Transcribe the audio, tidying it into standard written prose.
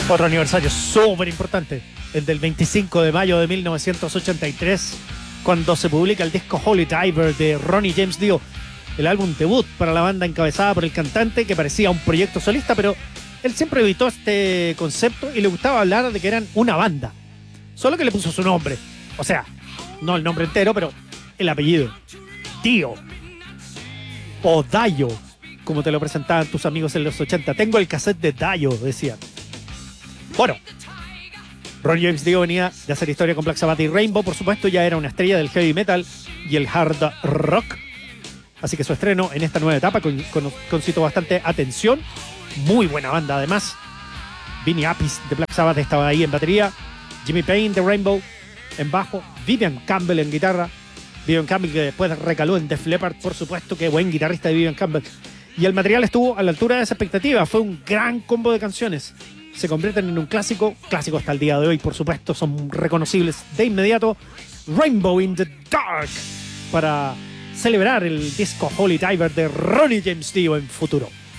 Otro aniversario súper importante, el del 25 de mayo de 1983, cuando se publica el disco Holy Diver de Ronnie James Dio, el álbum debut para la banda encabezada por el cantante, que parecía un proyecto solista, pero él siempre evitó este concepto y le gustaba hablar de que eran una banda. Solo que le puso su nombre. O sea, no el nombre entero, pero el apellido. Dio. O Dio, como te lo presentaban tus amigos en los 80. Tengo el cassette de Dio, decían. Bueno, Ronnie James Dio venía de hacer historia con Black Sabbath y Rainbow, por supuesto, ya era una estrella del heavy metal y el hard rock. Así que su estreno en esta nueva etapa concitó bastante atención. Muy buena banda, además. Vinnie Appice de Black Sabbath estaba ahí en batería. Jimmy Payne de Rainbow en bajo. Vivian Campbell en guitarra. Vivian Campbell, que después recaló en Def Leppard, por supuesto, que buen guitarrista de Vivian Campbell. Y el material estuvo a la altura de esa expectativa. Fue un gran combo de canciones. Se convierten en un clásico hasta el día de hoy, por supuesto, son reconocibles de inmediato. Rainbow in the Dark, para celebrar el disco Holy Diver de Ronnie James Dio en futuro.